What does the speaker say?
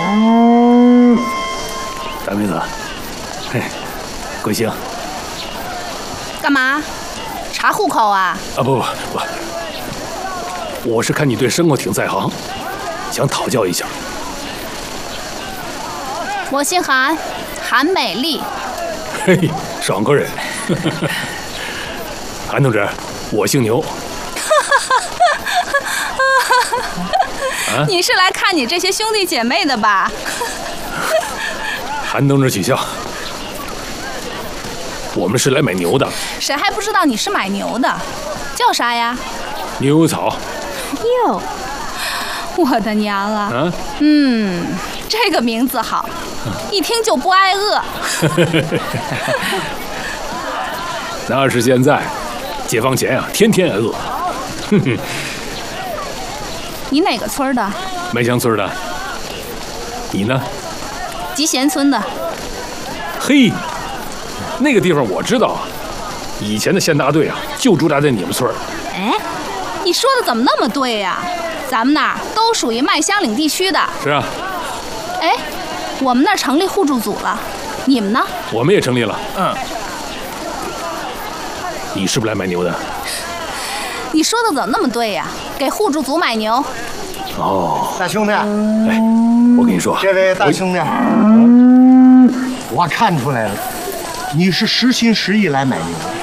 大妹子，嘿，贵姓？ 干嘛？查户口啊？ 啊不，我是看你对牲口挺在行，想讨教一下。 我姓韩，韩美丽。 嘿，爽快人。韩同志，我姓牛。 你是来看你这些兄弟姐妹的吧？ 韩同志取笑，我们是来买牛的。 谁还不知道你是买牛的？叫啥呀？ 牛草。 哟，我的娘啊！这个名字好，一听就不挨饿。 那是现在，解放前啊，天天挨饿。 你哪个村的？ 梅乡村的。你呢？ 集贤村的。 嘿，那个地方我知道啊，以前的县大队啊，就驻扎在你们村。 哎，你说的怎么那么对呀？咱们那儿都属于麦乡岭地区的。 是啊。 哎，我们那儿成立互助组了，你们呢？ 我们也成立了。你是不是来买牛的？ 你说的怎么那么对呀？给互助组买牛。 哦， 大兄弟， 哎，我跟你说， 这位大兄弟，我看出来了，你是实心实意来买牛。